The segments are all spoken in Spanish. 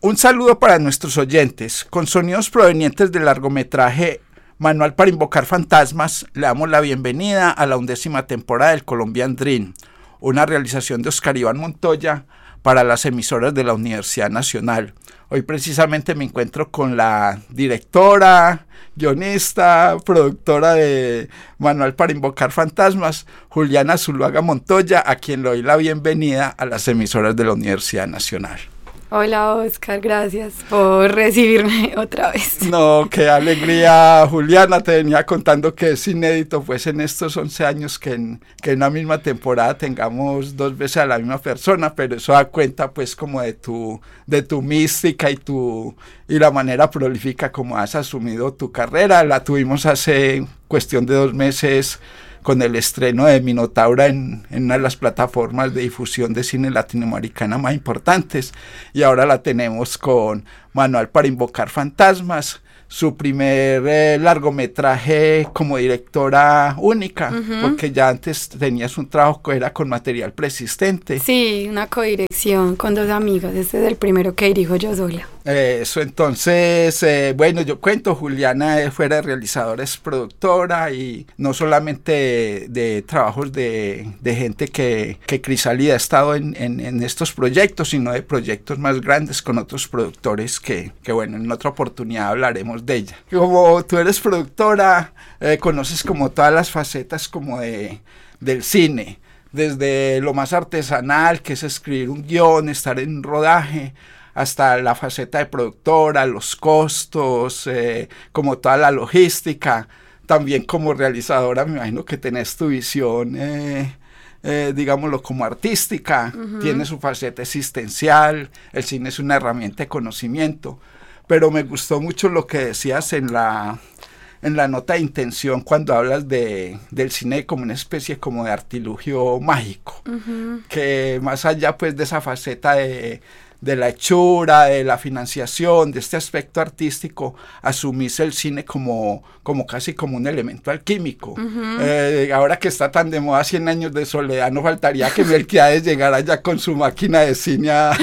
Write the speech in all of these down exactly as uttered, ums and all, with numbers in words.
Un saludo para nuestros oyentes. Con sonidos provenientes del largometraje Manual para invocar fantasmas, le damos la bienvenida a la undécima temporada del Colombian Dream, una realización de Oscar Iván Montoya para las emisoras de la Universidad Nacional. Hoy precisamente me encuentro con la directora, guionista, productora de Manual para invocar fantasmas, Juliana Zuluaga Montoya, a quien le doy la bienvenida a las emisoras de la Universidad Nacional. Hola Oscar, gracias por recibirme otra vez. No, qué alegría, Juliana, te venía contando que es inédito pues en estos once años que en, que en una misma temporada tengamos dos veces a la misma persona, pero eso da cuenta pues como de tu, de tu mística y tu y la manera prolífica como has asumido tu carrera. La tuvimos hace cuestión de dos meses con el estreno de Minotaura en, en una de las plataformas de difusión de cine latinoamericana más importantes, y ahora la tenemos con Manual para invocar fantasmas, su primer eh, largometraje como directora única, uh-huh. porque ya antes tenías un trabajo que era con material preexistente. Sí, una codirección con dos amigas, este es el primero que dirijo yo sola. Eso, entonces, eh, bueno, yo cuento, Juliana eh, fuera realizadora, es productora, y no solamente de, de trabajos de, de gente que, que Crisálida ha estado en, en, en estos proyectos, sino de proyectos más grandes con otros productores que, que bueno, en otra oportunidad hablaremos de ella. Como tú eres productora, eh, conoces como todas las facetas como de, del cine, desde lo más artesanal, que es escribir un guión, estar en un rodaje, hasta la faceta de productora, los costos, eh, como toda la logística. También como realizadora me imagino que tenés tu visión, eh, eh, digámoslo, como artística, uh-huh. tiene su faceta existencial, el cine es una herramienta de conocimiento, pero me gustó mucho lo que decías en la, en la nota de intención cuando hablas de, del cine como una especie como de artilugio mágico, uh-huh. que más allá pues de esa faceta de de la hechura, de la financiación, de este aspecto artístico, asumís el cine como, como casi como un elemento alquímico. Uh-huh. Eh, ahora que está tan de moda Cien años de soledad, no faltaría que Melquiades llegara ya con su máquina de cine a,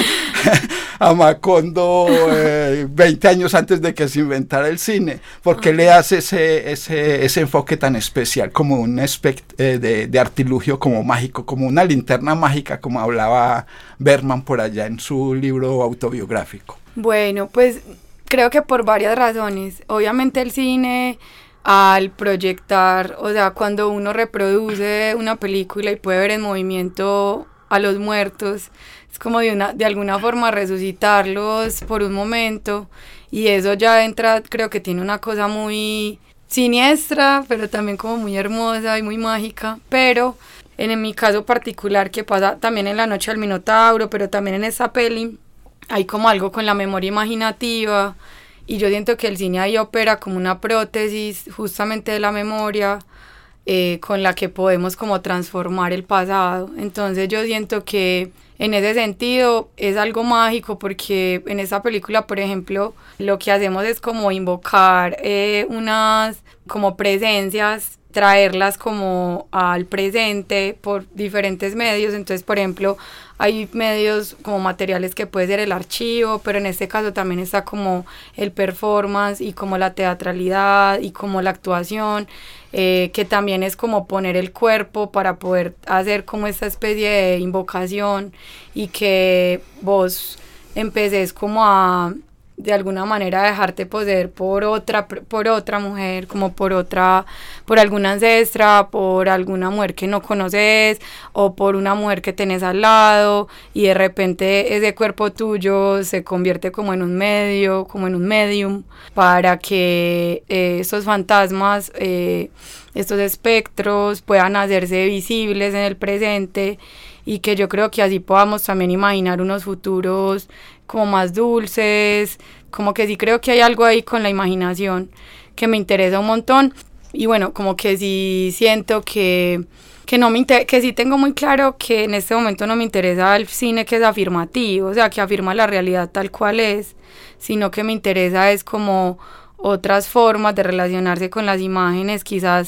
a Macondo eh, veinte años antes de que se inventara el cine. ¿Por qué uh-huh. le das ese, ese, ese enfoque tan especial, como un aspecto eh, de, de artilugio como mágico, como una linterna mágica, como hablaba Bergman por allá en su libro autobiográfico? Bueno, pues creo que por varias razones. Obviamente el cine, al proyectar, o sea, cuando uno reproduce una película y puede ver en movimiento a los muertos, es como de, una, de alguna forma resucitarlos por un momento, y eso ya entra, creo que tiene una cosa muy siniestra, pero también como muy hermosa y muy mágica. Pero en mi caso particular, que pasa también en La noche del Minotauro, pero también en esta peli, hay como algo con la memoria imaginativa, y yo siento que el cine ahí opera como una prótesis justamente de la memoria, eh, con la que podemos como transformar el pasado. Entonces yo siento que en ese sentido es algo mágico, porque en esta película, por ejemplo, lo que hacemos es como invocar eh, unas como presencias, traerlas como al presente por diferentes medios. Entonces, por ejemplo, hay medios como materiales que puede ser el archivo, pero en este caso también está como el performance y como la teatralidad y como la actuación, eh, que también es como poner el cuerpo para poder hacer como esta especie de invocación, y que vos empeces como a de alguna manera dejarte poseer por otra por otra mujer, como por otra por alguna ancestra, por alguna mujer que no conoces, o por una mujer que tenés al lado, y de repente ese cuerpo tuyo se convierte como en un medio, como en un medium, para que eh, estos fantasmas, eh, estos espectros puedan hacerse visibles en el presente, y que yo creo que así podamos también imaginar unos futuros como más dulces. Como que sí creo que hay algo ahí con la imaginación que me interesa un montón, y bueno, como que sí siento que, que, no me inter- que sí tengo muy claro que en este momento no me interesa el cine que es afirmativo, o sea, que afirma la realidad tal cual es, sino que me interesa es como otras formas de relacionarse con las imágenes, quizás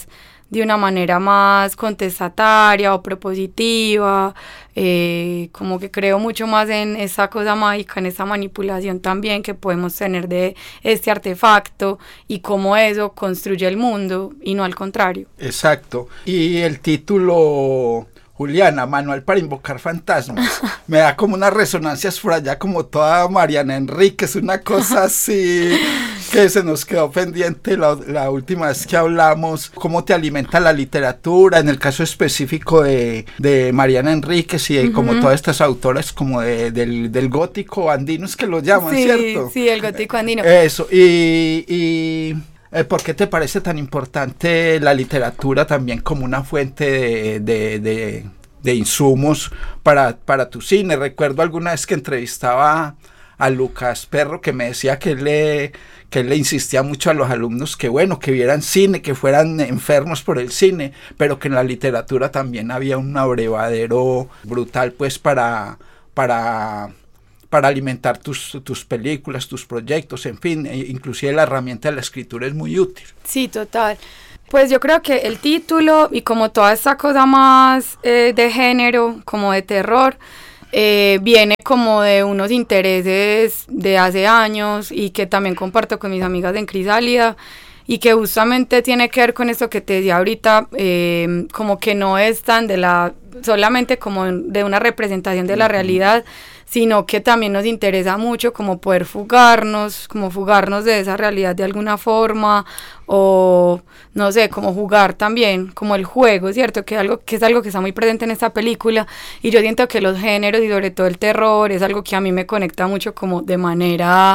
de una manera más contestataria o propositiva, eh, como que creo mucho más en esa cosa mágica, en esa manipulación también que podemos tener de este artefacto y cómo eso construye el mundo y no al contrario. Exacto. Y el título, Juliana, Manual para invocar fantasmas, me da como unas resonancias por allá, como toda Mariana Enríquez, una cosa así que se nos quedó pendiente la, la última vez que hablamos, cómo te alimenta la literatura, en el caso específico de, de Mariana Enríquez y de uh-huh. como todas estas autoras como de, del, del gótico andino, es que lo llaman, sí, ¿cierto? Sí, el gótico andino. Eso, y... y Eh, ¿por qué te parece tan importante la literatura también como una fuente de, de, de, de insumos para, para tu cine? Recuerdo alguna vez que entrevistaba a Lucas Perro que me decía que él le, que él le insistía mucho a los alumnos que bueno, que vieran cine, que fueran enfermos por el cine, pero que en la literatura también había un abrevadero brutal pues para... para para alimentar tus, tus películas, tus proyectos, en fin, e inclusive la herramienta de la escritura es muy útil. Sí, total. Pues yo creo que el título y como toda esta cosa más eh, de género, como de terror, eh, viene como de unos intereses de hace años y que también comparto con mis amigas en Crisálida, y que justamente tiene que ver con esto que te decía ahorita, eh, como que no es tan de la, solamente como de una representación de la realidad, sino que también nos interesa mucho como poder fugarnos, como fugarnos de esa realidad de alguna forma, o no sé, como jugar también, como el juego, ¿cierto? Que, algo, que es algo que está muy presente en esta película, y yo siento que los géneros y sobre todo el terror es algo que a mí me conecta mucho como de manera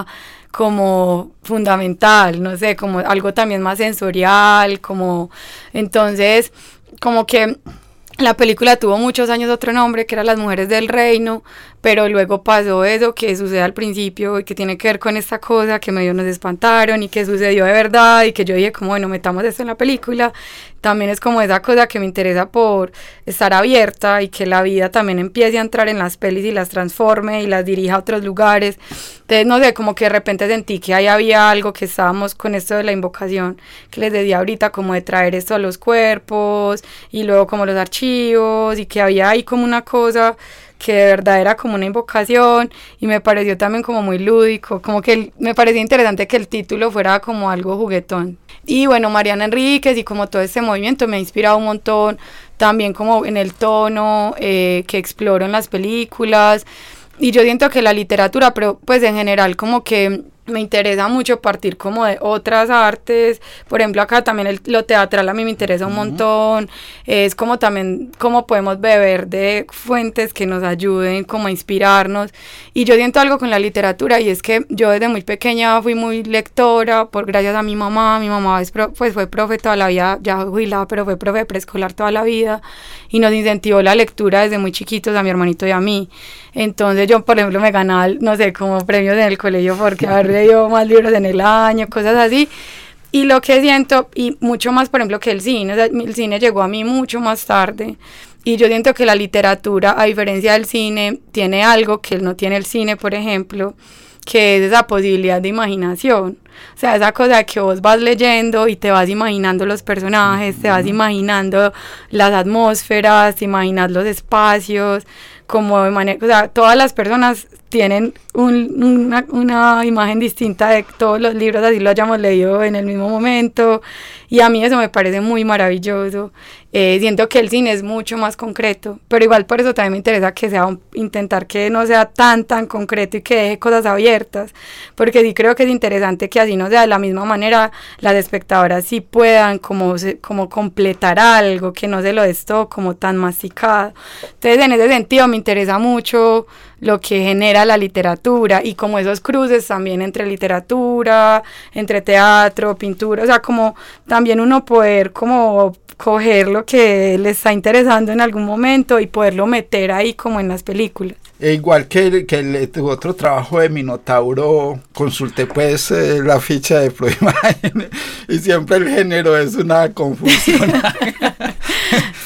como fundamental, no sé, como algo también más sensorial, como, entonces, como que la película tuvo muchos años otro nombre, que era Las Mujeres del Reino, pero luego pasó eso que sucede al principio y que tiene que ver con esta cosa que medio nos espantaron y que sucedió de verdad y que yo dije como bueno, metamos esto en la película. También es como esa cosa que me interesa por estar abierta y que la vida también empiece a entrar en las pelis y las transforme y las dirija a otros lugares. Entonces no sé, como que de repente sentí que ahí había algo que estábamos con esto de la invocación que les decía ahorita, como de traer esto a los cuerpos y luego como los archivos, y que había ahí como una cosa que de verdad era como una invocación, y me pareció también como muy lúdico, como que el, me parecía interesante que el título fuera como algo juguetón. Y bueno, Mariana Enríquez y como todo este movimiento me ha inspirado un montón, también como en el tono eh, que exploro en las películas, y yo siento que la literatura, pero pues en general como que me interesa mucho partir como de otras artes, por ejemplo acá también el, lo teatral a mí me interesa un uh-huh. montón, es como también cómo podemos beber de fuentes que nos ayuden como a inspirarnos, y yo siento algo con la literatura, y es que yo desde muy pequeña fui muy lectora, por gracias a mi mamá, mi mamá es pro, pues fue profe toda la vida, ya jubilada, pero fue profe de preescolar toda la vida, y nos incentivó la lectura desde muy chiquitos a mi hermanito y a mí. Entonces yo, por ejemplo, me ganaba, no sé, como premios en el colegio porque haber leído más libros en el año, cosas así. Y lo que siento, y mucho más, por ejemplo, que el cine, o sea, el cine llegó a mí mucho más tarde. Y yo siento que la literatura, a diferencia del cine, tiene algo que no tiene el cine, por ejemplo, que es esa posibilidad de imaginación. O sea, esa cosa que vos vas leyendo y te vas imaginando los personajes, te vas imaginando las atmósferas, te imaginas los espacios, como de manera, o sea, todas las personas tienen un, una, una imagen distinta de todos los libros, así lo hayamos leído en el mismo momento, y a mí eso me parece muy maravilloso. Eh, siento que el cine es mucho más concreto, pero igual por eso también me interesa que sea un, intentar que no sea tan tan concreto y que deje cosas abiertas, porque sí creo que es interesante que así no sea de la misma manera, las espectadoras sí puedan como, se, como completar algo, que no se lo des todo como tan masticado. Entonces en ese sentido me interesa mucho lo que genera la literatura y como esos cruces también entre literatura, entre teatro, pintura, o sea, como también uno poder como coger lo que le está interesando en algún momento y poderlo meter ahí como en las películas. E igual que, el, que el, tu otro trabajo de Minotauro, consulté pues eh, la ficha de Proimagen y siempre el género es una confusión.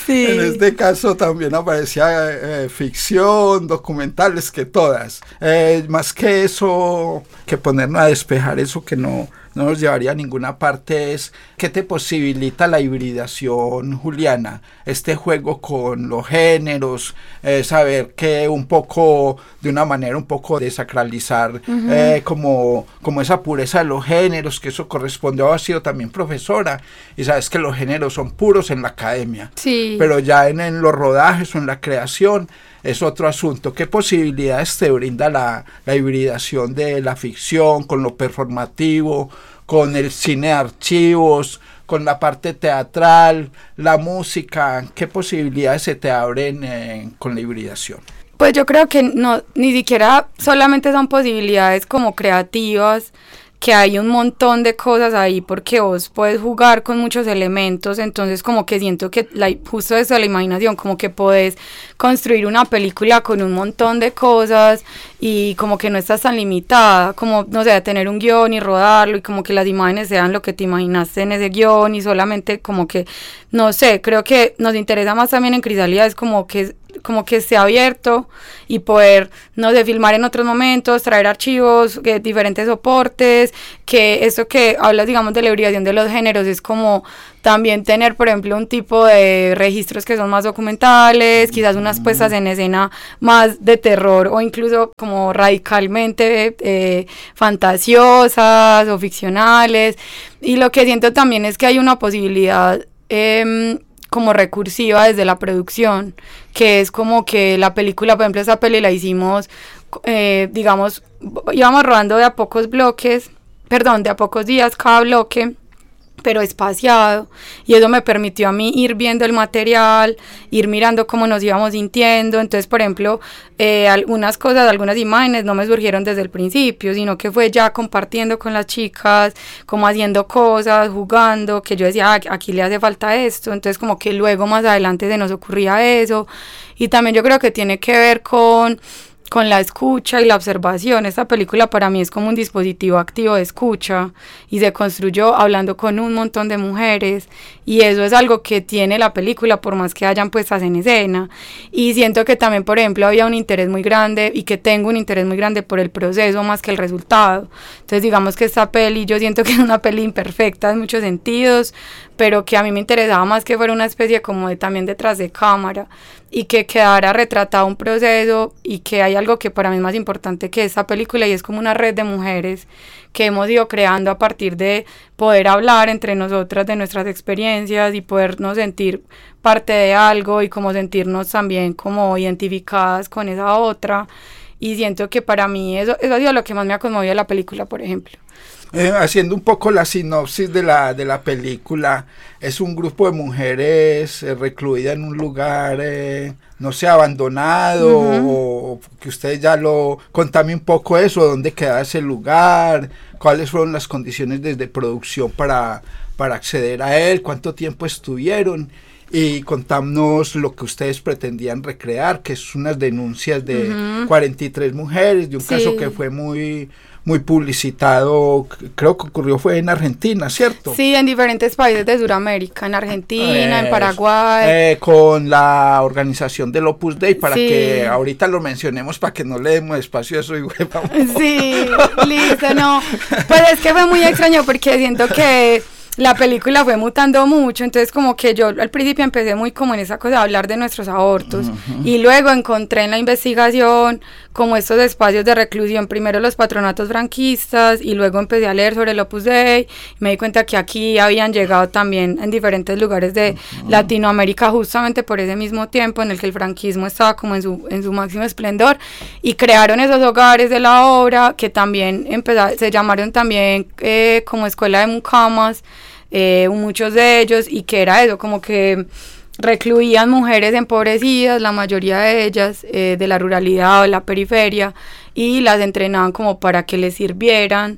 Sí. En este caso también aparecía eh, ficción, documentales, que todas. Eh, más que eso, que ponernos a despejar eso que no, no nos llevaría a ninguna parte, es qué te posibilita la hibridación, Juliana, este juego con los géneros, eh, saber que un poco, de una manera un poco desacralizar uh-huh. eh, como, como esa pureza de los géneros, que eso corresponde a haber sido también profesora, y sabes que los géneros son puros en la academia, sí. pero ya en, en los rodajes o en la creación es otro asunto. ¿Qué posibilidades te brinda la, la hibridación de la ficción con lo performativo, con el cine de archivos, con la parte teatral, la música? ¿Qué posibilidades se te abren eh, con la hibridación? Pues yo creo que no, ni siquiera solamente son posibilidades como creativas, que hay un montón de cosas ahí porque vos puedes jugar con muchos elementos, entonces como que siento que la, justo eso de la imaginación, como que podés construir una película con un montón de cosas y como que no estás tan limitada, como, no sé, tener un guión y rodarlo y como que las imágenes sean lo que te imaginaste en ese guión y solamente como que, no sé, creo que nos interesa más también en Crisálida es como que como que esté abierto y poder, no sé, filmar en otros momentos, traer archivos, que, diferentes soportes, que esto que hablas, digamos, de la hibridación de los géneros, es como también tener, por ejemplo, un tipo de registros que son más documentales, quizás unas puestas en escena más de terror o incluso como radicalmente eh, fantasiosas o ficcionales, y lo que siento también es que hay una posibilidad eh, como recursiva desde la producción, que es como que la película, por ejemplo, esa peli la hicimos, eh, digamos, íbamos rodando de a pocos bloques, perdón, de a pocos días cada bloque, pero espaciado, y eso me permitió a mí ir viendo el material, ir mirando cómo nos íbamos sintiendo. Entonces, por ejemplo, eh, algunas cosas, algunas imágenes no me surgieron desde el principio, sino que fue ya compartiendo con las chicas, como haciendo cosas, jugando, que yo decía, ah, aquí le hace falta esto, entonces como que luego más adelante se nos ocurría eso, y también yo creo que tiene que ver con con la escucha y la observación. Esta película para mí es como un dispositivo activo de escucha y se construyó hablando con un montón de mujeres, y eso es algo que tiene la película por más que hayan puestas en escena, y siento que también, por ejemplo, había un interés muy grande y que tengo un interés muy grande por el proceso más que el resultado. Entonces digamos que esta peli, yo siento que es una peli imperfecta en muchos sentidos, pero que a mí me interesaba más que fuera una especie como de también detrás de cámara, y que quedara retratado un proceso, y que hay algo que para mí es más importante que esta película, y es como una red de mujeres que hemos ido creando a partir de poder hablar entre nosotras de nuestras experiencias y podernos sentir parte de algo y como sentirnos también como identificadas con esa otra, y siento que para mí eso, eso ha sido lo que más me ha conmovido de la película, por ejemplo. Eh, haciendo un poco la sinopsis de la, de la película, es un grupo de mujeres eh, recluidas en un lugar, eh, no sé, abandonado, uh-huh. o, o que ustedes ya lo... Contame un poco eso, dónde queda ese lugar, cuáles fueron las condiciones desde producción para, para acceder a él, cuánto tiempo estuvieron, y contámonos lo que ustedes pretendían recrear, que es unas denuncias de uh-huh. cuarenta y tres mujeres, de un sí. caso que fue muy... muy publicitado, creo que ocurrió fue en Argentina, ¿cierto? Sí, en diferentes países de Sudamérica, en Argentina, eh, en Paraguay. Eh, con la organización del Opus Dei, para sí. que ahorita lo mencionemos, para que no le demos espacio a eso. Y vamos. Sí, listo, no. Pues es que fue muy extraño porque siento que la película fue mutando mucho, entonces como que yo al principio empecé muy como en esa cosa de hablar de nuestros abortos, uh-huh. y luego encontré en la investigación como estos espacios de reclusión, primero los patronatos franquistas, y luego empecé a leer sobre el Opus Dei, y me di cuenta que aquí habían llegado también en diferentes lugares de uh-huh. Latinoamérica, justamente por ese mismo tiempo en el que el franquismo estaba como en su, en su máximo esplendor, y crearon esos hogares de la obra, que también empezaron, se llamaron también eh, como Escuela de Mucamas, Eh, muchos de ellos, y que era eso, como que recluían mujeres empobrecidas, la mayoría de ellas eh, de la ruralidad o de la periferia, y las entrenaban como para que les sirvieran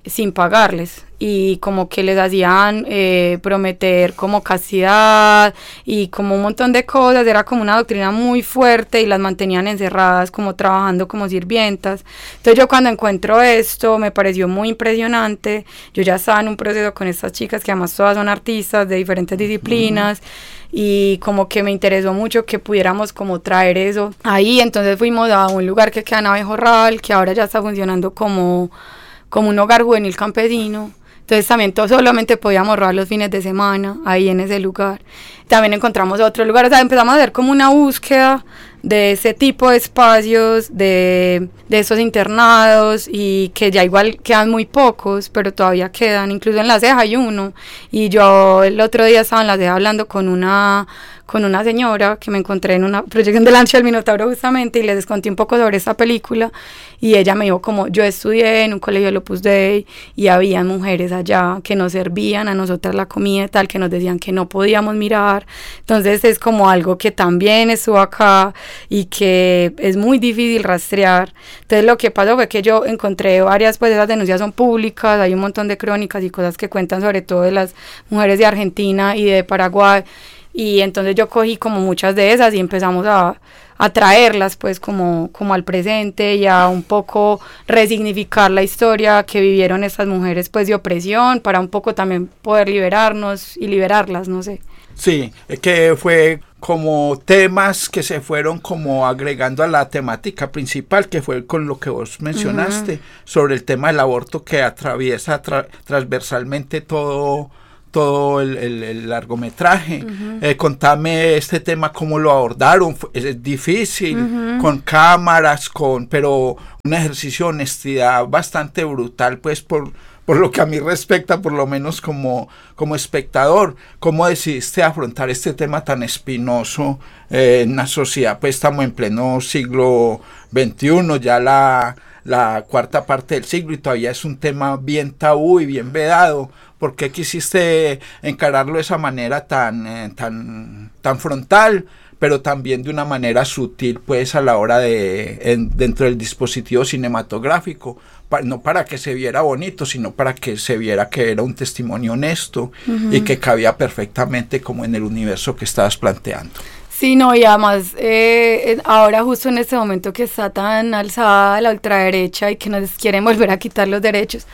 sin pagarles, y como que les hacían eh, prometer como castidad y como un montón de cosas. Era como una doctrina muy fuerte y las mantenían encerradas como trabajando como sirvientas. Entonces yo cuando encuentro esto me pareció muy impresionante. Yo ya estaba en un proceso con estas chicas que además todas son artistas de diferentes disciplinas, uh-huh. y como que me interesó mucho que pudiéramos como traer eso ahí. Entonces fuimos a un lugar que queda en Abejorral, que ahora ya está funcionando como como un hogar juvenil campesino. Entonces también todo, solamente podíamos ahorrar los fines de semana ahí en ese lugar. También encontramos otro lugar, o sea, empezamos a hacer como una búsqueda de ese tipo de espacios, de, de esos internados, y que ya igual quedan muy pocos, pero todavía quedan. Incluso en La Ceja hay uno, y yo el otro día estaba en La Ceja hablando con una con una señora que me encontré en una proyección de Lancha del Minotauro justamente, y les conté un poco sobre esta película, y ella me dijo como, yo estudié en un colegio del Opus Dei y había mujeres allá que nos servían a nosotras la comida y tal, que nos decían que no podíamos mirar. Entonces es como algo que también estuvo acá y que es muy difícil rastrear. Entonces lo que pasó fue que yo encontré varias, pues esas denuncias son públicas, hay un montón de crónicas y cosas que cuentan sobre todo de las mujeres de Argentina y de Paraguay. Y entonces yo cogí como muchas de esas y empezamos a, a traerlas pues como, como al presente, y a un poco resignificar la historia que vivieron estas mujeres pues de opresión, para un poco también poder liberarnos y liberarlas, no sé. Sí, es que fue como temas que se fueron como agregando a la temática principal, que fue con lo que vos mencionaste, uh-huh. sobre el tema del aborto, que atraviesa tra- transversalmente todo todo el, el, el largometraje. Uh-huh. Eh, contame este tema, cómo lo abordaron. Es, es difícil, uh-huh. con cámaras, con pero un ejercicio de honestidad bastante brutal, pues por, por lo que a mí respecta, por lo menos como, como espectador. ¿Cómo decidiste afrontar este tema tan espinoso eh, en la sociedad? Pues estamos en pleno siglo veintiuno, ya la, la cuarta parte del siglo, y todavía es un tema bien tabú y bien vedado. ¿Por qué quisiste encararlo de esa manera tan, eh, tan, tan frontal, pero también de una manera sutil, pues a la hora de, en, dentro del dispositivo cinematográfico? Pa, no para que se viera bonito, sino para que se viera que era un testimonio honesto, uh-huh. y que cabía perfectamente como en el universo que estabas planteando. Sí, no, y además eh, ahora justo en este momento que está tan alzada la ultraderecha y que nos quieren volver a quitar los derechos,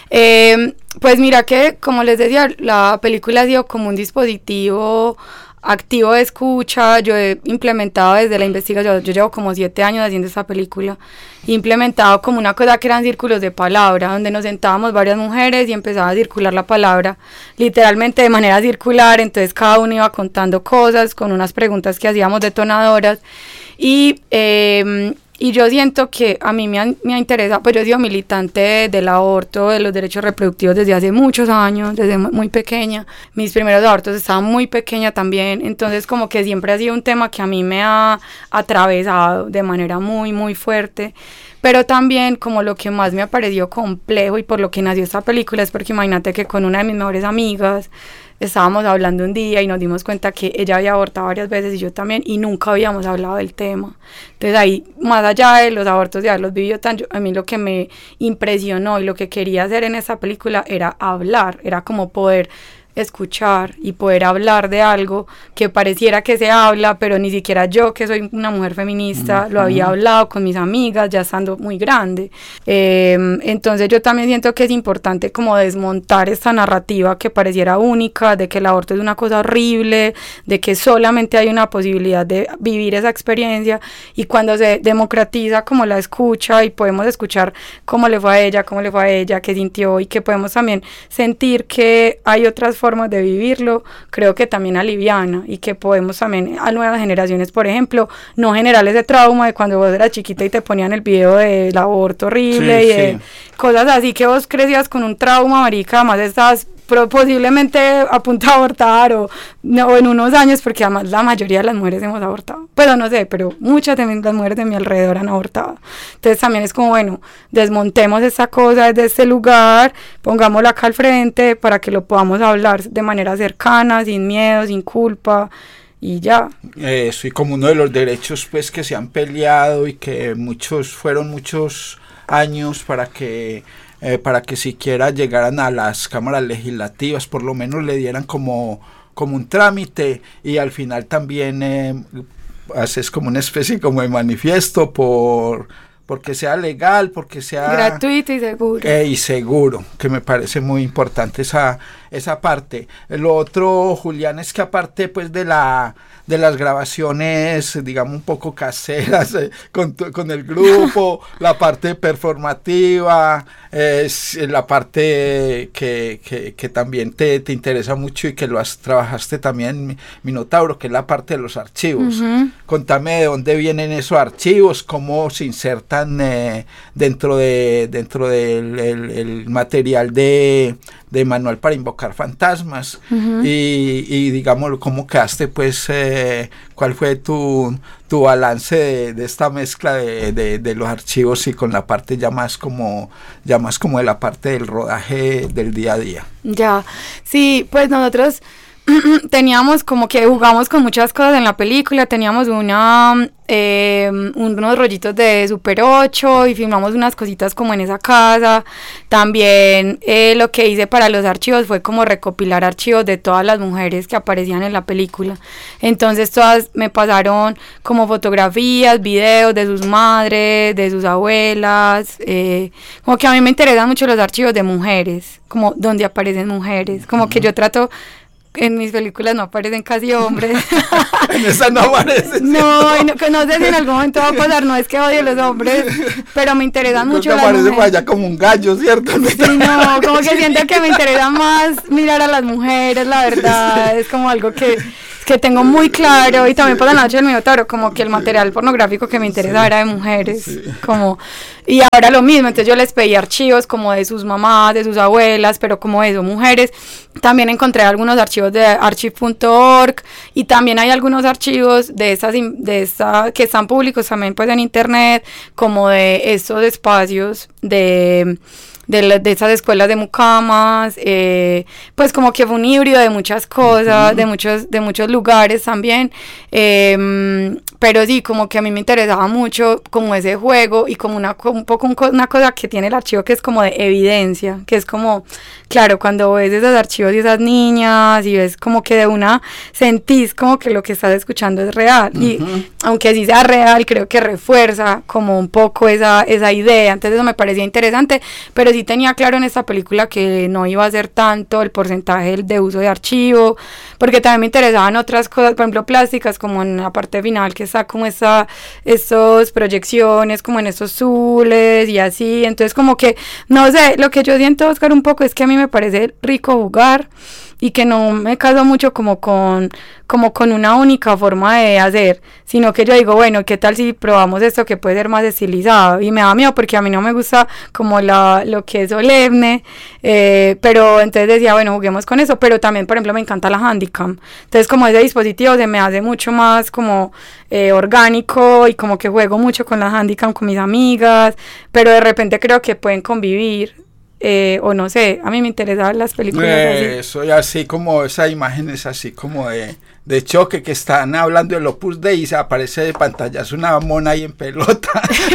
eh, pues mira que, como les decía, la película ha sido como un dispositivo activo de escucha. Yo he implementado desde la investigación, yo llevo como siete años haciendo esta película, he implementado como una cosa que eran círculos de palabra, donde nos sentábamos varias mujeres y empezaba a circular la palabra, literalmente de manera circular. Entonces cada uno iba contando cosas con unas preguntas que hacíamos detonadoras, y eh, y yo siento que a mí me ha, me ha interesado, pues yo he sido militante de, del aborto, de los derechos reproductivos desde hace muchos años, desde muy pequeña. Mis primeros abortos estaban muy pequeña también, entonces como que siempre ha sido un tema que a mí me ha atravesado de manera muy, muy fuerte. Pero también como lo que más me ha parecido complejo y por lo que nació esta película es porque imagínate que con una de mis mejores amigas estábamos hablando un día y nos dimos cuenta que ella había abortado varias veces y yo también, y nunca habíamos hablado del tema. Entonces ahí, más allá de los abortos, de haberlos vivido tan, yo, a mí lo que me impresionó y lo que quería hacer en esta película era hablar, era como poder escuchar y poder hablar de algo que pareciera que se habla, pero ni siquiera yo, que soy una mujer feminista, uh-huh. lo había hablado con mis amigas ya estando muy grande. Eh, entonces yo también siento que es importante como desmontar esta narrativa que pareciera única, de que el aborto es una cosa horrible, de que solamente hay una posibilidad de vivir esa experiencia, y cuando se democratiza como la escucha y podemos escuchar cómo le fue a ella, cómo le fue a ella, qué sintió, y que podemos también sentir que hay otras formas de vivirlo, creo que también aliviana, y que podemos también a nuevas generaciones, por ejemplo, no generar ese trauma de cuando vos eras chiquita y te ponían el video del aborto horrible, sí, y de sí. cosas así, que vos crecías con un trauma, marica, además estás posiblemente a punto de abortar o, no, o en unos años, porque además la mayoría de las mujeres hemos abortado, pero no sé, pero muchas de las mujeres de mi alrededor han abortado. Entonces también es como, bueno, desmontemos esta cosa desde este lugar, pongámosla acá al frente para que lo podamos hablar de manera cercana, sin miedo, sin culpa, y ya. Eso, y como uno de los derechos pues que se han peleado y que muchos fueron muchos años para que eh, para que siquiera llegaran a las cámaras legislativas, por lo menos le dieran como, como un trámite, y al final también eh, haces como una especie como de manifiesto por... porque sea legal, porque sea... gratuito y seguro. Eh, y seguro, que me parece muy importante esa, esa parte. Lo otro, Julián, es que aparte pues de la de las grabaciones, digamos, un poco caseras, eh, con, con el grupo, la parte performativa, eh, la parte que, que, que también te, te interesa mucho y que lo has, trabajaste también en Minotauro, que es la parte de los archivos. Uh-huh. Contame de dónde vienen esos archivos, cómo se insertan eh, dentro de dentro del el, el material de, de Manual para Invocar Fantasmas. Uh-huh. y, y digamos, cómo quedaste pues... Eh, ¿cuál fue tu, tu balance de, de esta mezcla de, de, de los archivos y con la parte ya más como ya más como de la parte del rodaje del día a día? Ya, sí, pues nosotros teníamos como que jugamos con muchas cosas en la película, teníamos una eh, unos rollitos de Super ocho y filmamos unas cositas como en esa casa. También eh, lo que hice para los archivos fue como recopilar archivos de todas las mujeres que aparecían en la película, entonces todas me pasaron como fotografías, videos de sus madres, de sus abuelas, eh, como que a mí me interesan mucho los archivos de mujeres, como donde aparecen mujeres, como uh-huh. que yo trato... En mis películas no aparecen casi hombres. En esa no aparecen. No, no, que no sé si en algún momento va a pasar, no es que odie los hombres, pero me interesan mucho las mujeres. Aparece por allá como un gallo, ¿cierto? Sí, no, como que siento que me interesa más mirar a las mujeres, la verdad, sí. Es como algo que... que tengo muy claro, y también por la noche del Minotauro, como que el material pornográfico que me interesa sí, era de mujeres, sí. como, y ahora lo mismo, entonces yo les pedí archivos como de sus mamás, de sus abuelas, pero como eso, mujeres. También encontré algunos archivos de archive punto org, y también hay algunos archivos de esas, de esa, que están públicos también pues en internet, como de estos espacios de... De, la, de esas escuelas de mucamas, eh, pues como que fue un híbrido de muchas cosas, uh-huh. de muchos de muchos lugares también, eh, pero sí, como que a mí me interesaba mucho como ese juego y como una un poco un, una cosa que tiene el archivo que es como de evidencia, que es como, claro, cuando ves esos archivos y esas niñas y ves como que de una sentís como que lo que estás escuchando es real, uh-huh. y aunque sí sea real, creo que refuerza como un poco esa, esa idea, entonces eso me parecía interesante, pero sí tenía claro en esta película que no iba a ser tanto el porcentaje de uso de archivo, porque también me interesaban otras cosas, por ejemplo plásticas, como en la parte final que está como esa, esas proyecciones, como en estos zules y así, entonces como que, no sé, lo que yo siento, Oscar, un poco es que a mí me parece rico jugar, y que no me caso mucho como con como con una única forma de hacer, sino que yo digo, bueno, ¿qué tal si probamos esto que puede ser más estilizado? Y me da miedo porque a mí no me gusta como la, lo que es solemne, eh, pero entonces decía, bueno, juguemos con eso, pero también, por ejemplo, me encanta la Handycam, entonces como ese dispositivo se me hace mucho más como eh, orgánico, y como que juego mucho con la Handycam con mis amigas, pero de repente creo que pueden convivir. Eh, o no sé, a mí me interesaban las películas eh, así. Eso, y así como esa imagen es así como de, de choque, que están hablando del Opus Dei y se aparece de pantallazo una mona ahí en pelota.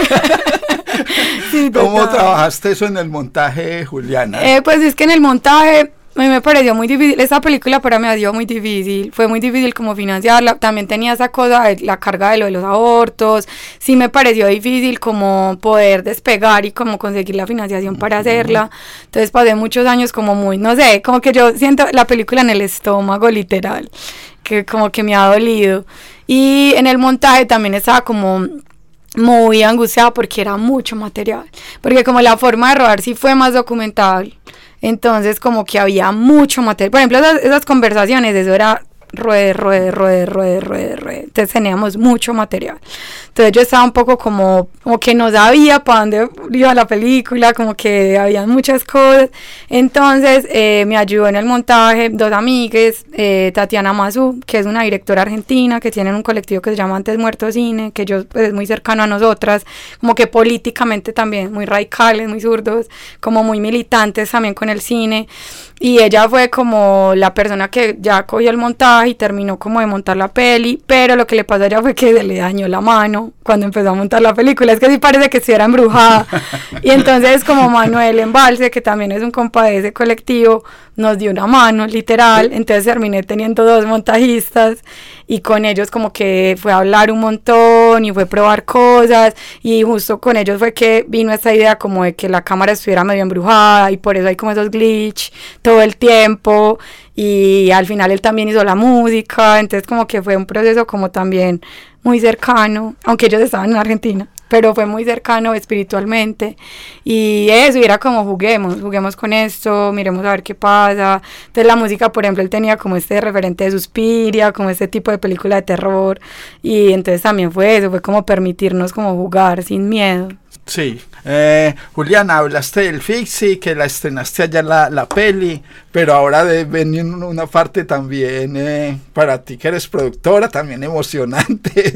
Sí, ¿cómo trabajaste eso en el montaje, Juliana? Eh, pues es que en el montaje a mí me pareció muy difícil, esta película para mí ha sido muy difícil, fue muy difícil como financiarla, también tenía esa cosa de la carga de lo de los abortos, sí me pareció difícil como poder despegar y como conseguir la financiación para hacerla, entonces pasé muchos años como muy, no sé, como que yo siento la película en el estómago literal, que como que me ha dolido, y en el montaje también estaba como muy angustiada porque era mucho material, porque como la forma de rodar sí fue más documental, entonces como que había mucho material, por ejemplo esas, esas conversaciones, eso era ruede, ruede, ruede, ruede, ruede, ruede, entonces teníamos mucho material, entonces yo estaba un poco como, como que no sabía para dónde iba la película, como que había muchas cosas, entonces eh, me ayudó en el montaje dos amigues, eh, Tatiana Mazú, que es una directora argentina, que tienen un colectivo que se llama Antes Muerto Cine, que yo, pues, es muy cercano a nosotras, como que políticamente también muy radicales, muy zurdos, como muy militantes también con el cine, y ella fue como la persona que ya cogió el montaje, viaje y terminó como de montar la peli, pero lo que le pasó a ella fue que se le dañó la mano cuando empezó a montar la película. Es que sí parece que estuviera embrujada. Y entonces como Manuel Embalse, que también es un compa de ese colectivo, nos dio una mano, literal. Entonces terminé teniendo dos montajistas y con ellos como que fue a hablar un montón y fue a probar cosas, y justo con ellos fue que vino esta idea como de que la cámara estuviera medio embrujada y por eso hay como esos glitch todo el tiempo, y al final él también hizo la música. Entonces como que fue un proceso como también muy cercano, aunque ellos estaban en Argentina, pero fue muy cercano espiritualmente, y eso, y era como juguemos, juguemos con esto, miremos a ver qué pasa. Entonces la música, por ejemplo, él tenía como este referente de Suspiria, como este tipo de película de terror, y entonces también fue eso, fue como permitirnos como jugar sin miedo. Sí, eh, Juliana, hablaste del Fixi, que la estrenaste allá la, la peli, pero ahora de venir una parte también eh, para ti que eres productora, también emocionante,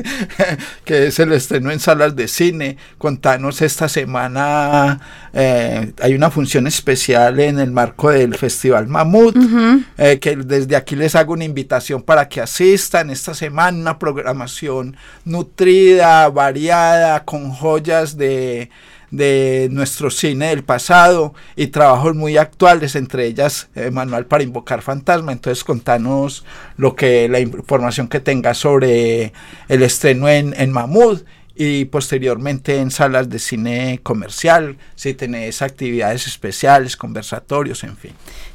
que es el estreno en salas de cine. Contanos, esta semana eh, hay una función especial en el marco del Festival Mamut, uh-huh. eh, que desde aquí les hago una invitación para que asistan esta semana, una programación nutrida, variada, con joyas de de nuestro cine del pasado y trabajos muy actuales, entre ellas eh, Manual para invocar fantasma. Entonces contanos lo que la información que tengas sobre el estreno en, en Mamut y posteriormente en salas de cine comercial, si tenés actividades especiales, conversatorios, en fin.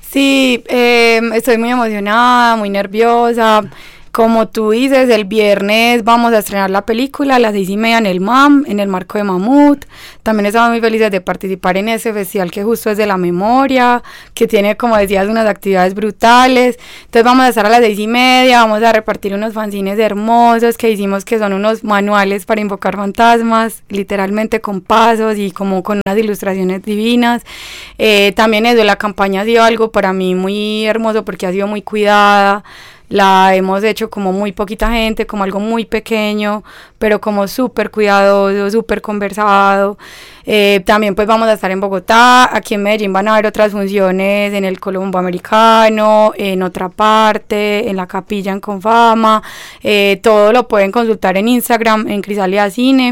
Sí, eh, estoy muy emocionada, muy nerviosa. Como tú dices, el viernes vamos a estrenar la película a las seis y media en el M A M, en el marco de Mamut. También estamos muy felices de participar en ese festival que justo es de la memoria, que tiene, como decías, unas actividades brutales. Entonces vamos a estar a las seis y media, vamos a repartir unos fanzines hermosos que hicimos, que son unos manuales para invocar fantasmas, literalmente con pasos y como con unas ilustraciones divinas. Eh, también eso, la campaña ha sido algo para mí muy hermoso porque ha sido muy cuidada. La hemos hecho como muy poquita gente, como algo muy pequeño, pero como súper cuidadoso, súper conversado. Eh, también pues vamos a estar en Bogotá, aquí en Medellín van a haber otras funciones en el Colombo Americano, en otra parte, en la Capilla en Confama. Eh, todo lo pueden consultar en Instagram, en Crisalia Cine.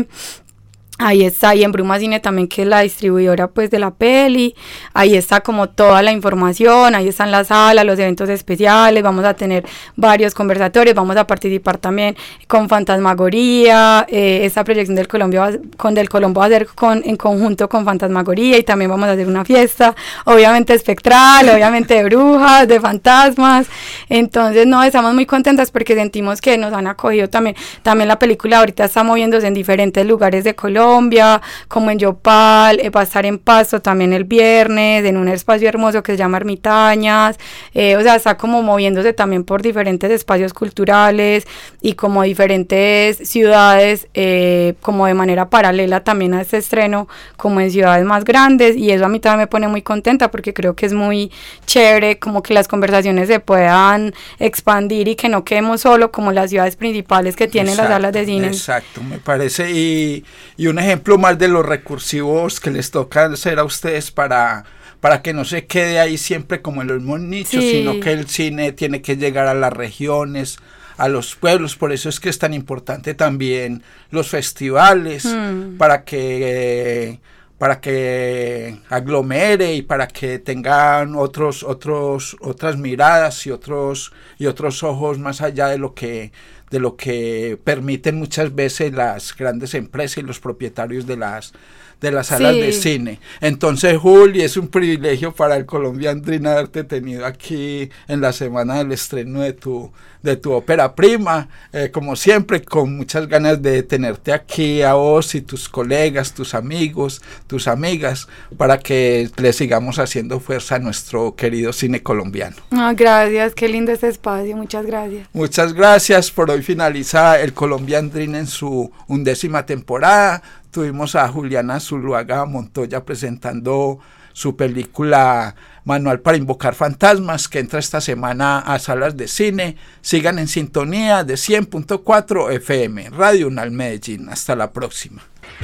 Ahí está, y en Bruma Cine también, que es la distribuidora pues de la peli. Ahí está como toda la información, ahí están las salas, los eventos especiales, vamos a tener varios conversatorios, vamos a participar también con Fantasmagoría, eh, esta proyección del Colombo va, con del Colombo va a ser con, en conjunto con Fantasmagoría, y también vamos a hacer una fiesta, obviamente espectral, obviamente de brujas, de fantasmas. Entonces no, estamos muy contentas porque sentimos que nos han acogido también, también la película ahorita está moviéndose en diferentes lugares de Colombia, Colombia, como en Yopal, eh, va a estar en Pasto también el viernes, en un espacio hermoso que se llama Ermitañas, eh, o sea, está como moviéndose también por diferentes espacios culturales y como diferentes ciudades, eh, como de manera paralela también a este estreno, como en ciudades más grandes, y eso a mí también me pone muy contenta porque creo que es muy chévere como que las conversaciones se puedan expandir y que no quedemos solo como las ciudades principales que tienen exacto, las salas de cine. Exacto, me parece, y, y un ejemplo más de los recursivos que les toca hacer a ustedes para, para que no se quede ahí siempre como en los mismos nichos, sí. Sino que el cine tiene que llegar a las regiones, a los pueblos. Por eso es que es tan importante también los festivales, mm. para que... Eh, para que aglomere y para que tengan otros otros otras miradas y otros y otros ojos más allá de lo que de lo que permiten muchas veces las grandes empresas y los propietarios de las de las salas sí. de cine. Entonces, Juli, es un privilegio para el Colombian Dream haberte tenido aquí en la semana del estreno de tu de tu ópera prima, eh, como siempre, con muchas ganas de tenerte aquí a vos y tus colegas, tus amigos, tus amigas, para que le sigamos haciendo fuerza a nuestro querido cine colombiano. Oh, gracias, qué lindo este espacio, muchas gracias. Muchas gracias. Por hoy finaliza el Colombian Dream en su undécima temporada. Tuvimos a Juliana Zuluaga Montoya presentando su película Manual para invocar fantasmas, que entra esta semana a salas de cine. Sigan en sintonía de cien punto cuatro F M, Radio Unal Medellín. Hasta la próxima.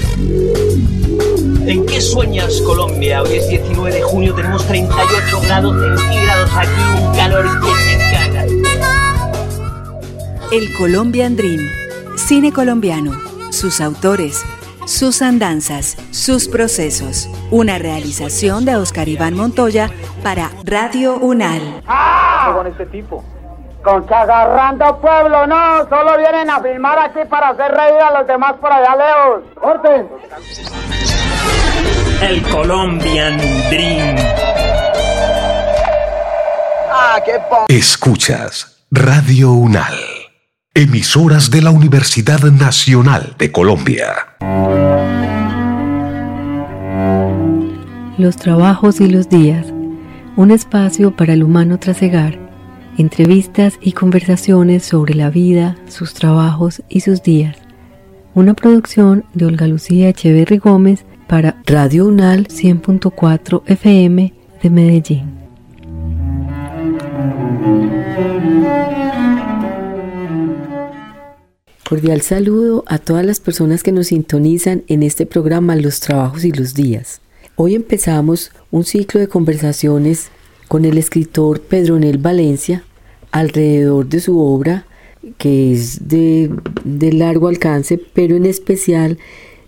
¿En qué sueñas, Colombia? Hoy es diecinueve de junio, tenemos treinta y ocho grados centígrados aquí, un calor que se caga. El Colombian Dream. Cine colombiano, sus autores, sus andanzas, sus procesos. Una realización de Oscar Iván Montoya para Radio UNAL. ¡Ah! Con este tipo. Con que agarrando pueblo, no, solo vienen a filmar aquí para hacer reír a los demás por allá lejos. ¡Orden! El Colombian Dream. ¡Ah, qué po... Escuchas Radio UNAL, emisoras de la Universidad Nacional de Colombia. Los trabajos y los días, un espacio para el humano trasegar, entrevistas y conversaciones sobre la vida, sus trabajos y sus días. Una producción de Olga Lucía Echeverry Gómez para Radio UNAL cien punto cuatro F M de Medellín. Cordial saludo a todas las personas que nos sintonizan en este programa Los Trabajos y los Días. Hoy empezamos un ciclo de conversaciones con el escritor Pedronel Valencia alrededor de su obra, que es de, de largo alcance, pero en especial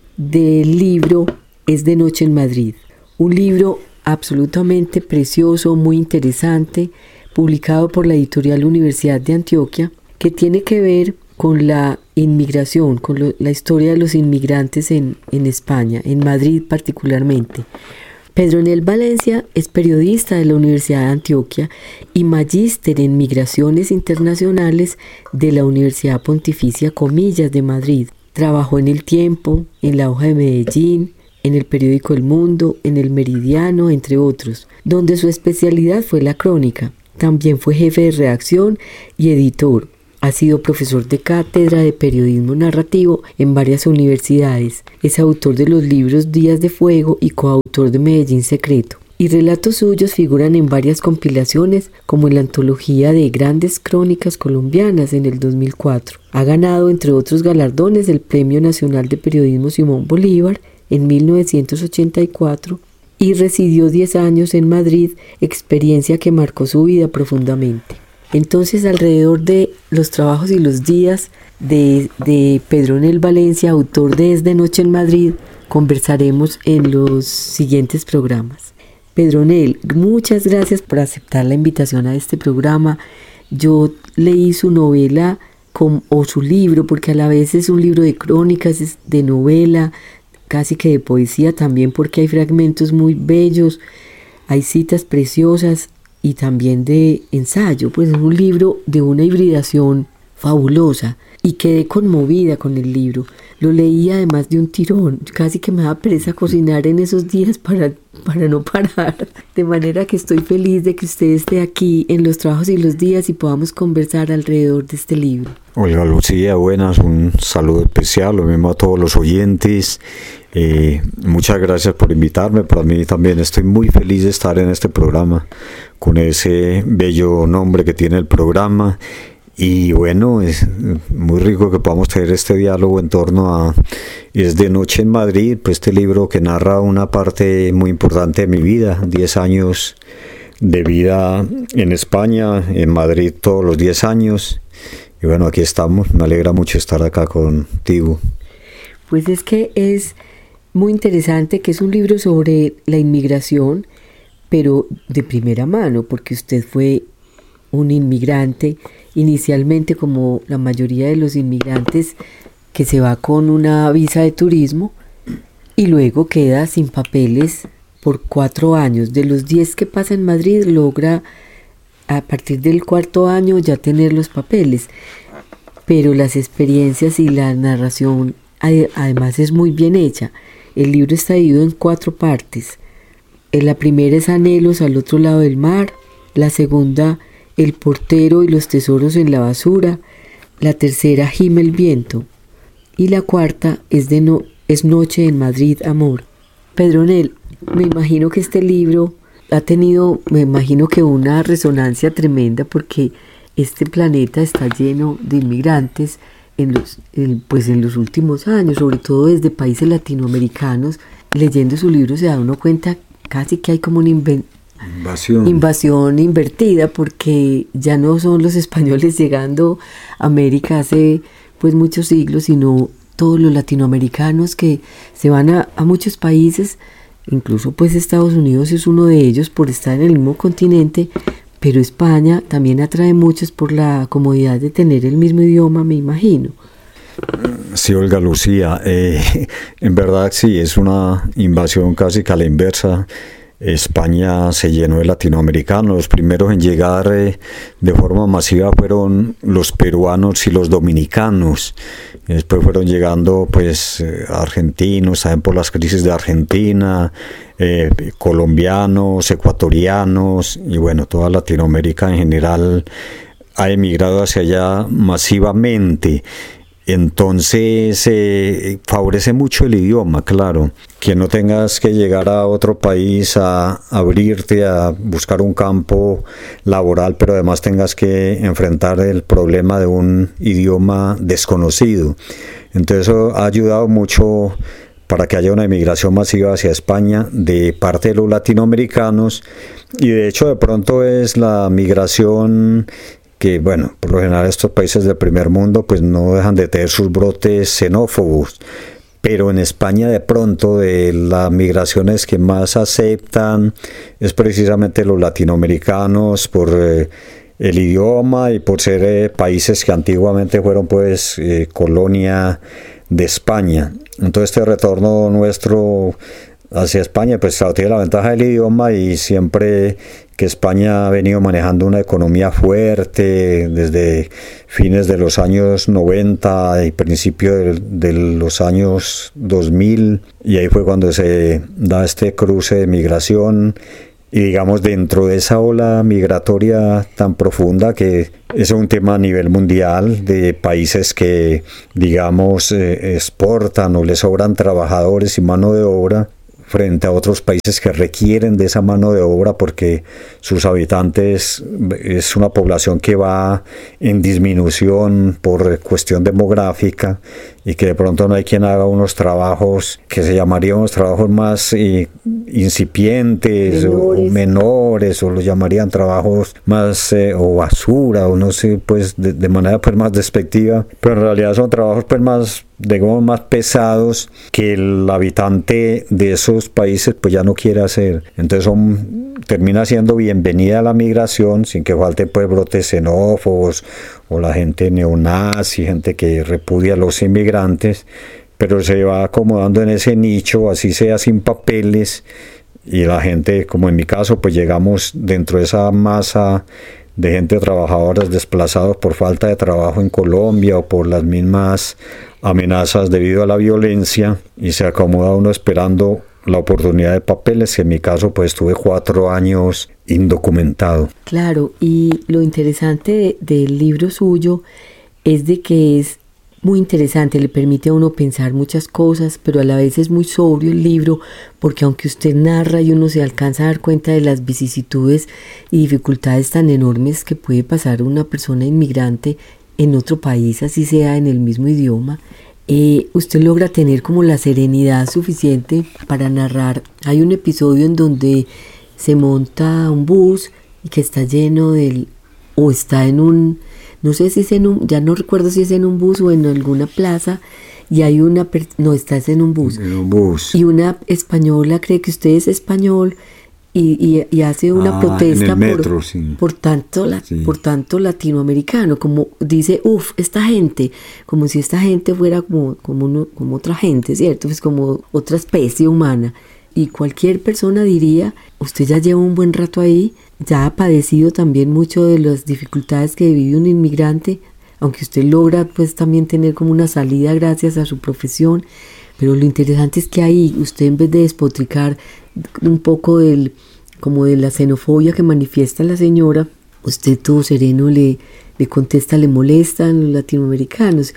del libro Es de noche en Madrid. Un libro absolutamente precioso, muy interesante, publicado por la editorial Universidad de Antioquia, que tiene que ver con la inmigración, con lo, la historia de los inmigrantes en, en España, en Madrid particularmente. Pedronel Valencia es periodista de la Universidad de Antioquia y magíster en migraciones internacionales de la Universidad Pontificia Comillas de Madrid. Trabajó en El Tiempo, en La Hoja de Medellín, en el periódico El Mundo, en El Meridiano, entre otros, donde su especialidad fue la crónica. También fue jefe de redacción y editor. Ha sido profesor de cátedra de periodismo narrativo en varias universidades. Es autor de los libros Días de Fuego y coautor de Medellín Secreto. Y relatos suyos figuran en varias compilaciones, como en la antología de Grandes Crónicas Colombianas en el dos mil cuatro. Ha ganado, entre otros galardones, el Premio Nacional de Periodismo Simón Bolívar en mil novecientos ochenta y cuatro y residió diez años en Madrid, experiencia que marcó su vida profundamente. Entonces, alrededor de los trabajos y los días de, de Pedronel Valencia, autor de Es de noche en Madrid, conversaremos en los siguientes programas. Pedronel, muchas gracias por aceptar la invitación a este programa. Yo leí su novela con, o su libro, porque a la vez es un libro de crónicas, es de novela, casi que de poesía también, porque hay fragmentos muy bellos, hay citas preciosas, y también de ensayo. Pues es un libro de una hibridación fabulosa y quedé conmovida con el libro. Lo leí además de un tirón, casi que me da pereza cocinar en esos días para, para no parar, de manera que estoy feliz de que usted esté aquí en Los Trabajos y los Días y podamos conversar alrededor de este libro. Olga Lucía, buenas, un saludo especial, lo mismo a todos los oyentes. Eh, muchas gracias por invitarme. Para mí también estoy muy feliz de estar en este programa con ese bello nombre que tiene el programa, y bueno, es muy rico que podamos tener este diálogo en torno a Es de noche en Madrid, pues este libro que narra una parte muy importante de mi vida, diez años de vida en España, en Madrid todos los diez años, y bueno, aquí estamos. Me alegra mucho estar acá contigo. Pues es que es muy interesante, que es un libro sobre la inmigración, pero de primera mano, porque usted fue un inmigrante, inicialmente como la mayoría de los inmigrantes, que se va con una visa de turismo y luego queda sin papeles por cuatro años. De los diez que pasa en Madrid, logra a partir del cuarto año ya tener los papeles, pero las experiencias y la narración además es muy bien hecha. El libro está dividido en cuatro partes. La primera es Anhelos al otro lado del mar, la segunda El portero y los tesoros en la basura, la tercera Gime el viento y la cuarta es, de no, es Noche en Madrid, amor. Pedronel, me imagino que este libro ha tenido, me imagino que una resonancia tremenda, porque este planeta está lleno de inmigrantes en los, en, pues en los últimos años, sobre todo desde países latinoamericanos. Leyendo su libro se da uno cuenta casi que hay como una inven- invasión. invasión invertida, porque ya no son los españoles llegando a América hace pues muchos siglos, sino todos los latinoamericanos que se van a, a muchos países, incluso pues Estados Unidos es uno de ellos por estar en el mismo continente, pero España también atrae muchos por la comodidad de tener el mismo idioma, me imagino. Sí, Olga Lucía, eh, en verdad sí, es una invasión casi que a la inversa. España se llenó de latinoamericanos. Los primeros en llegar eh, de forma masiva fueron los peruanos y los dominicanos. Después fueron llegando pues eh, argentinos, también por las crisis de Argentina, eh, colombianos, ecuatorianos, y bueno, toda Latinoamérica en general ha emigrado hacia allá masivamente. Entonces eh, favorece mucho el idioma, claro, que no tengas que llegar a otro país a abrirte, a buscar un campo laboral, pero además tengas que enfrentar el problema de un idioma desconocido. Entonces eso ha ayudado mucho para que haya una emigración masiva hacia España de parte de los latinoamericanos, y de hecho de pronto es la migración que, bueno, por lo general estos países del primer mundo pues no dejan de tener sus brotes xenófobos, pero en España de pronto de las migraciones que más aceptan es precisamente los latinoamericanos por eh, el idioma y por ser eh, países que antiguamente fueron pues eh, colonia de España. Entonces este retorno nuestro hacia España pues tiene la ventaja del idioma, y siempre que España ha venido manejando una economía fuerte desde fines de los años noventa y principio de, de los años dos mil, y ahí fue cuando se da este cruce de migración. Y digamos, dentro de esa ola migratoria tan profunda, que es un tema a nivel mundial, de países que digamos eh, exportan o les sobran trabajadores y mano de obra, frente a otros países que requieren de esa mano de obra porque sus habitantes es una población que va en disminución por cuestión demográfica, y que de pronto no hay quien haga unos trabajos que se llamarían unos trabajos más eh, incipientes menores. O menores, o los llamarían trabajos más eh, o basura, o no sé, pues de, de manera pues más despectiva, pero en realidad son trabajos pues más, digamos, más pesados que el habitante de esos países pues ya no quiere hacer. Entonces son, termina siendo bienvenida a la migración sin que falte pues brotes xenófobos o la gente neonazi, gente que repudia a los inmigrantes, pero se va acomodando en ese nicho, así sea sin papeles, y la gente, como en mi caso, pues llegamos dentro de esa masa de gente trabajadora desplazados por falta de trabajo en Colombia o por las mismas amenazas debido a la violencia, y se acomoda uno esperando la oportunidad de papeles, que en mi caso pues estuve cuatro años indocumentado. Claro, y lo interesante de, del libro suyo es de que es muy interesante, le permite a uno pensar muchas cosas, pero a la vez es muy sobrio el libro, porque aunque usted narra y uno se alcanza a dar cuenta de las vicisitudes y dificultades tan enormes que puede pasar una persona inmigrante en otro país, así sea en el mismo idioma, eh, usted logra tener como la serenidad suficiente para narrar. Hay un episodio en donde se monta un bus y que está lleno del, o está en un, no sé si es en un, ya no recuerdo si es en un bus o en alguna plaza, y hay una, per, no, estás en un bus, en un bus, y una española cree que usted es español y, y, y hace una ah, protesta metro, por, sí. por, tanto, la, sí. por tanto latinoamericano, como dice, uff, esta gente, como si esta gente fuera como, como, uno, como otra gente, ¿cierto? Pues como otra especie humana. Y cualquier persona diría, usted ya lleva un buen rato ahí, ya ha padecido también mucho de las dificultades que vive un inmigrante, aunque usted logra pues también tener como una salida gracias a su profesión, pero lo interesante es que ahí usted, en vez de despotricar un poco del, como de la xenofobia que manifiesta la señora, usted todo sereno le, le contesta, le molestan los latinoamericanos.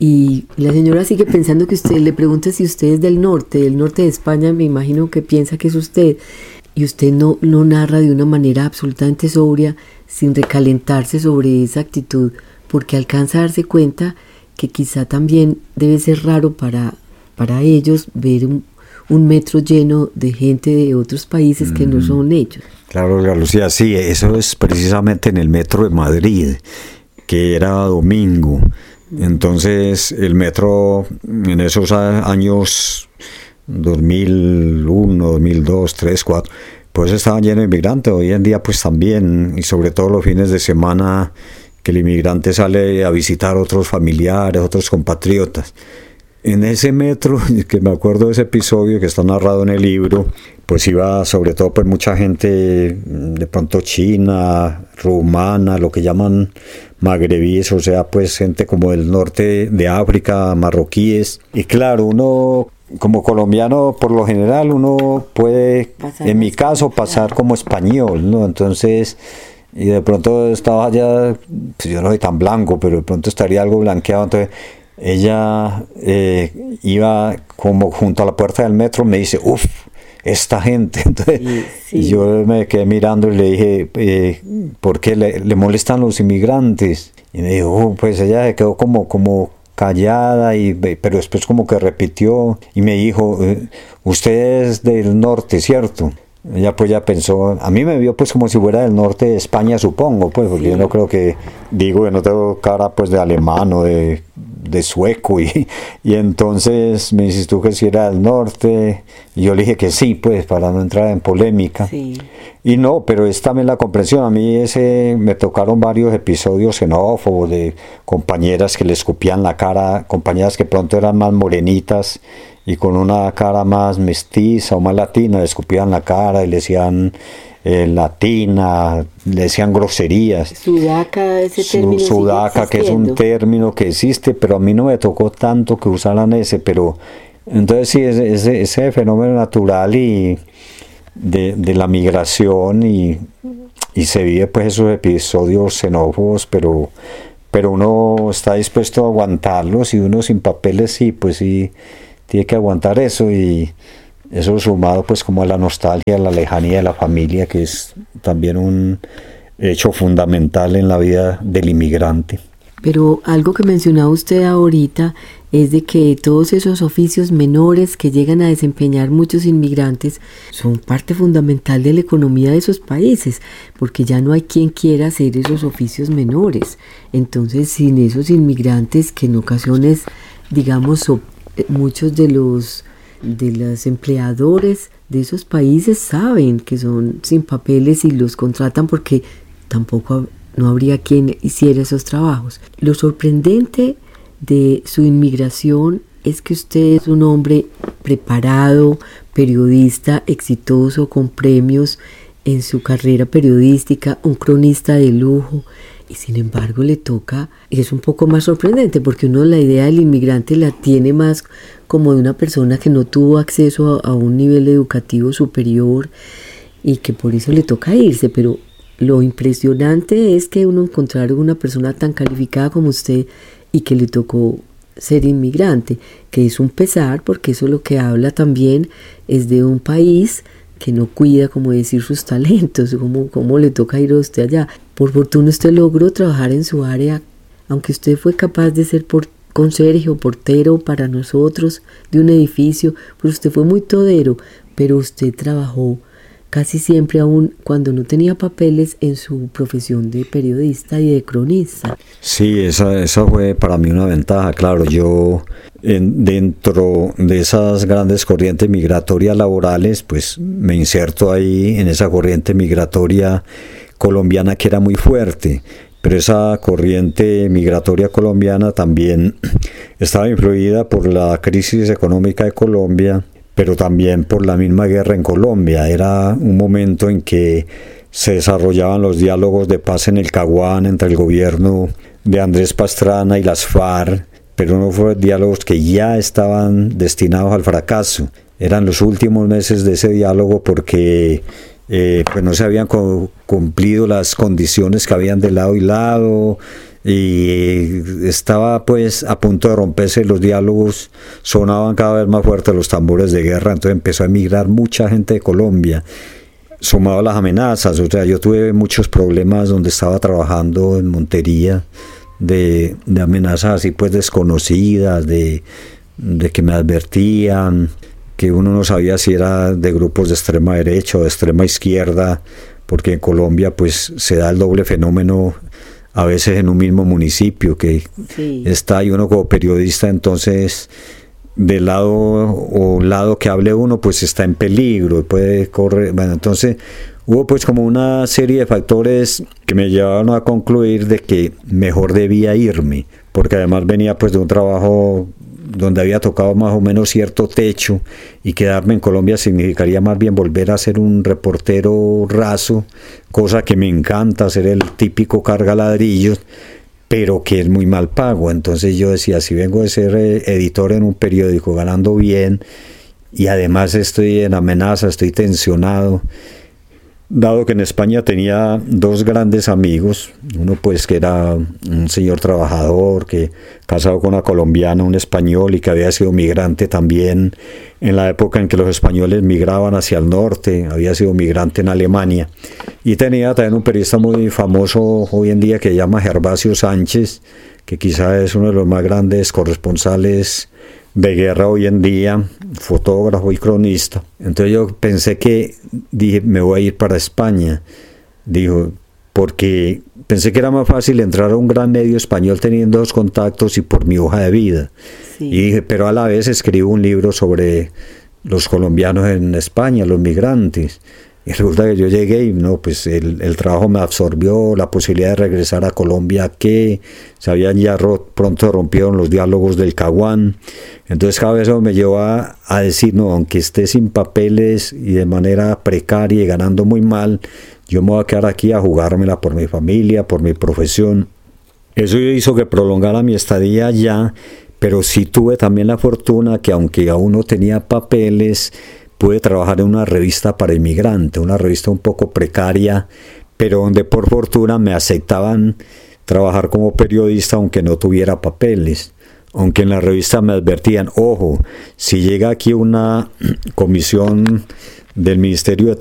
Y la señora sigue pensando que usted le pregunta si usted es del norte, del norte de España, me imagino que piensa que es usted. Y usted no, no narra de una manera absolutamente sobria, sin recalentarse sobre esa actitud, porque alcanza a darse cuenta que quizá también debe ser raro para, para ellos ver un, un metro lleno de gente de otros países mm. que no son ellos. Claro, Olga Lucía, sí, eso es precisamente en el metro de Madrid, que era domingo. Entonces el metro en esos años dos mil uno, dos mil dos, tres, cuatro, pues estaba lleno de inmigrantes. Hoy en día pues también, y sobre todo los fines de semana, que el inmigrante sale a visitar otros familiares, otros compatriotas. En ese metro, que me acuerdo de ese episodio que está narrado en el libro, pues iba sobre todo pues mucha gente de pronto china, rumana, lo que llaman magrebíes, o sea pues gente como del norte de África, marroquíes. Y claro, uno como colombiano por lo general uno puede, pasar en mi caso, pasar como español, ¿no? Entonces, y de pronto estaba allá, pues yo no soy tan blanco, pero de pronto estaría algo blanqueado, entonces ella eh, iba como junto a la puerta del metro, me dice, uff, esta gente. Entonces, sí, sí. Y yo me quedé mirando y le dije, eh, ¿por qué le, le molestan los inmigrantes? Y me dijo, oh, pues ella se quedó como, como callada, y, pero después como que repitió y me dijo, usted es del norte, ¿cierto? Ella pues ya pensó, a mí me vio pues como si fuera del norte de España, supongo, pues, porque sí. Yo no creo que, digo que no tengo cara pues de alemán o de, de sueco, y, y entonces me dices tú que si era del norte, y yo le dije que sí, pues, para no entrar en polémica. Sí. Y no, pero es también la comprensión. A mí ese me tocaron varios episodios xenófobos de compañeras que le escupían la cara, compañeras que pronto eran más morenitas y con una cara más mestiza o más latina, le escupían la cara y le decían eh, latina, le decían groserías. Sudaca, ese término. Su, sudaca, que es un término que existe, pero a mí no me tocó tanto que usaran ese, pero entonces sí, ese, ese, ese fenómeno natural y de, de la migración, y, y se vive pues esos episodios xenófobos, pero, pero uno está dispuesto a aguantarlos, y uno sin papeles sí, pues sí, tiene que aguantar eso, y eso sumado pues como a la nostalgia, a la lejanía de la familia, que es también un hecho fundamental en la vida del inmigrante. Pero algo que mencionaba usted ahorita es de que todos esos oficios menores que llegan a desempeñar muchos inmigrantes son parte fundamental de la economía de esos países, porque ya no hay quien quiera hacer esos oficios menores. Entonces, sin esos inmigrantes que en ocasiones, digamos, so, muchos de los de los empleadores de esos países saben que son sin papeles y los contratan porque tampoco no habría quien hiciera esos trabajos. Lo sorprendente de su inmigración es que usted es un hombre preparado, periodista exitoso, con premios en su carrera periodística, un cronista de lujo, y sin embargo le toca, y es un poco más sorprendente porque uno la idea del inmigrante la tiene más como de una persona que no tuvo acceso a, a un nivel educativo superior y que por eso le toca irse, pero lo impresionante es que uno encontrara una persona tan calificada como usted y que le tocó ser inmigrante, que es un pesar, porque eso lo que habla también es de un país que no cuida, como decir, sus talentos, como, como le toca ir a usted allá. Por fortuna usted logró trabajar en su área, aunque usted fue capaz de ser por, conserje o portero para nosotros de un edificio, pues usted fue muy todero, pero usted trabajó casi siempre, aún cuando no tenía papeles, en su profesión de periodista y de cronista. Sí, esa, esa fue para mí una ventaja. Claro, yo en, dentro de esas grandes corrientes migratorias laborales, pues me inserto ahí en esa corriente migratoria colombiana que era muy fuerte, pero esa corriente migratoria colombiana también estaba influida por la crisis económica de Colombia, pero también por la misma guerra en Colombia. Era un momento en que se desarrollaban los diálogos de paz en el Caguán entre el gobierno de Andrés Pastrana y las FARC, pero no fueron diálogos que ya estaban destinados al fracaso. Eran los últimos meses de ese diálogo porque eh, pues no se habían co- cumplido las condiciones que habían de lado y lado, y estaba pues a punto de romperse los diálogos, sonaban cada vez más fuertes los tambores de guerra, entonces empezó a emigrar mucha gente de Colombia, sumado a las amenazas. O sea, yo tuve muchos problemas donde estaba trabajando en Montería, de, de amenazas así pues desconocidas, de, de que me advertían, que uno no sabía si era de grupos de extrema derecha o de extrema izquierda, porque en Colombia pues se da el doble fenómeno a veces en un mismo municipio, que sí. está y uno como periodista entonces del lado o lado que hable uno pues está en peligro, puede correr, bueno, entonces hubo pues como una serie de factores que me llevaron a concluir de que mejor debía irme, porque además venía pues de un trabajo donde había tocado más o menos cierto techo, y quedarme en Colombia significaría más bien volver a ser un reportero raso, cosa que me encanta, ser el típico carga ladrillos, pero que es muy mal pago. Entonces yo decía, si vengo de ser editor en un periódico ganando bien, y además estoy en amenaza, estoy tensionado, dado que en España tenía dos grandes amigos, uno pues que era un señor trabajador, que casado con una colombiana, un español, y que había sido migrante también en la época en que los españoles migraban hacia el norte, había sido migrante en Alemania, y tenía también un periodista muy famoso hoy en día que se llama Gervasio Sánchez, que quizá es uno de los más grandes corresponsales de guerra hoy en día, fotógrafo y cronista. Entonces yo pensé que, dije, me voy a ir para España, dijo, porque pensé que era más fácil entrar a un gran medio español teniendo dos contactos y por mi hoja de vida. Sí. Y dije, pero a la vez escribo un libro sobre los colombianos en España, los migrantes. Y resulta que yo llegué y no, pues el, el trabajo me absorbió, la posibilidad de regresar a Colombia, que se habían ya ro- pronto rompieron los diálogos del Caguán. Entonces cada vez eso me llevó a, a decir, no, aunque esté sin papeles y de manera precaria y ganando muy mal, yo me voy a quedar aquí a jugármela por mi familia, por mi profesión. Eso hizo que prolongara mi estadía allá, pero sí tuve también la fortuna que aunque aún no tenía papeles, pude trabajar en una revista para inmigrante, una revista un poco precaria, pero donde por fortuna me aceptaban trabajar como periodista aunque no tuviera papeles. Aunque en la revista me advertían, ojo, si llega aquí una comisión del Ministerio de